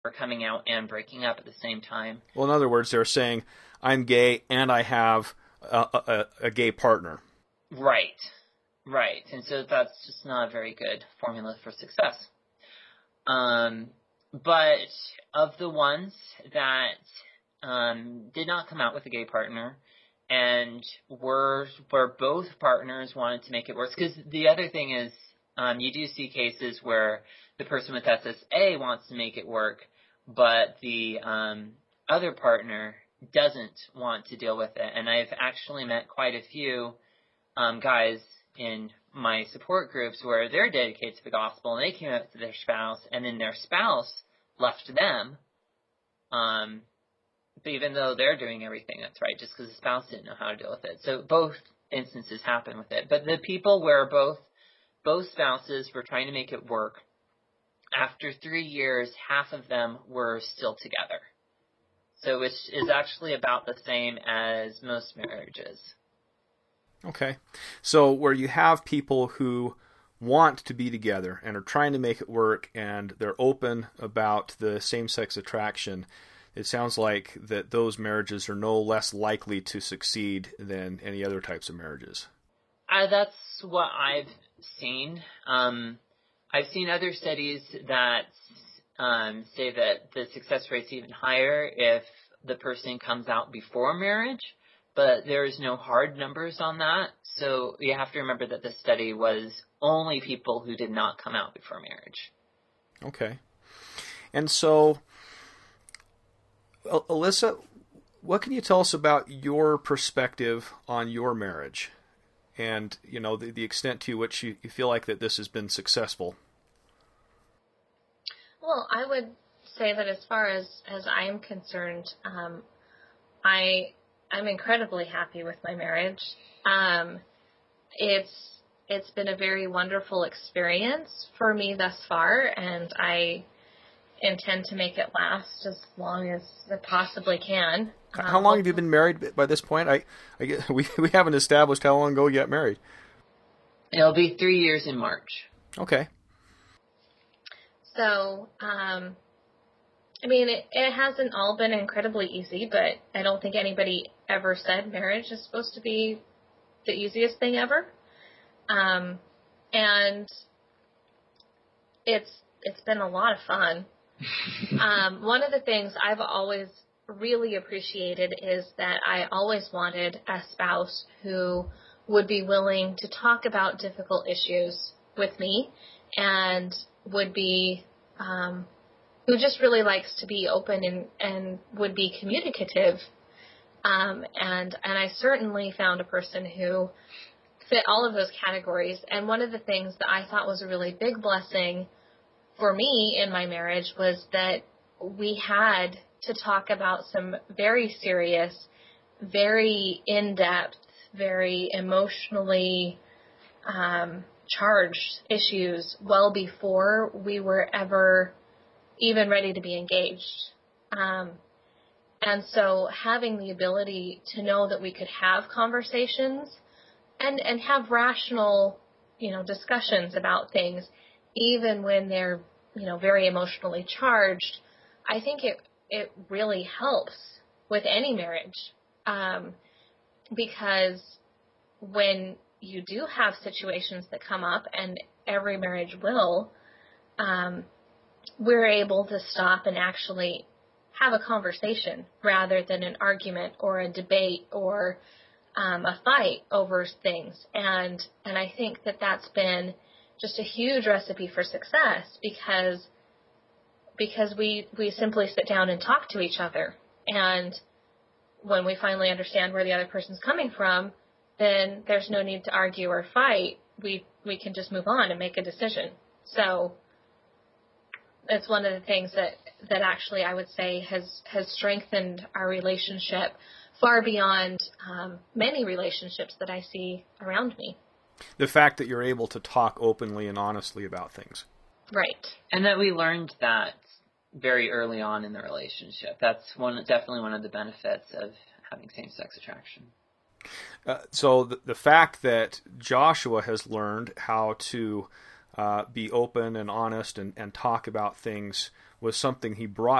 were coming out and breaking up at the same time. Well, in other words, they're saying, I'm gay and I have a gay partner. Right. And so that's just not a very good formula for success. But of the ones that did not come out with a gay partner and where both partners wanted to make it worse, because the other thing is you do see cases where the person with SSA wants to make it work, but the other partner doesn't want to deal with it. And I've actually met quite a few guys in my support groups where they're dedicated to the gospel and they came out to their spouse, and then their spouse left them, but even though they're doing everything that's right, just because the spouse didn't know how to deal with it. So both instances happen with it. But the people where both spouses were trying to make it work, after 3 years, half of them were still together. So which is actually about the same as most marriages. Okay. So where you have people who want to be together and are trying to make it work and they're open about the same-sex attraction, it sounds like that those marriages are no less likely to succeed than any other types of marriages. That's what I've seen. I've seen other studies that say that the success rate's even higher if the person comes out before marriage, but there's no hard numbers on that. So you have to remember that the study was only people who did not come out before marriage. Okay. And so, Alyssa, what can you tell us about your perspective on your marriage and, the extent to which you feel like that this has been successful? Well, I would say that as far as I am concerned, I'm incredibly happy with my marriage. It's been a very wonderful experience for me thus far, and I intend to make it last as long as it possibly can. How long have you been married by this point? I guess we haven't established how long ago you got married. It'll be 3 years in March. Okay. So, it hasn't all been incredibly easy, but I don't think anybody ever said marriage is supposed to be the easiest thing ever. And it's been a lot of fun. One of the things I've always really appreciated is that I always wanted a spouse who would be willing to talk about difficult issues with me and would be, who just really likes to be open and would be communicative. And I certainly found a person who fit all of those categories. And one of the things that I thought was a really big blessing for me in my marriage was that we had to talk about some very serious, very in-depth, very emotionally charged issues well before we were ever even ready to be engaged. And so having the ability to know that we could have conversations and have rational, discussions about things, even when they're, very emotionally charged, I think it really helps with any marriage. Because when you do have situations that come up, and every marriage will, we're able to stop and actually have a conversation rather than an argument or a debate or a fight over things. And I think that that's been just a huge recipe for success because we simply sit down and talk to each other. And when we finally understand where the other person's coming from, then there's no need to argue or fight. We can just move on and make a decision. So it's one of the things that actually I would say has strengthened our relationship far beyond many relationships that I see around me. The fact that you're able to talk openly and honestly about things. Right. And that we learned that very early on in the relationship. That's definitely one of the benefits of having same-sex attraction. So the fact that Joshua has learned how to be open and honest and talk about things was something he brought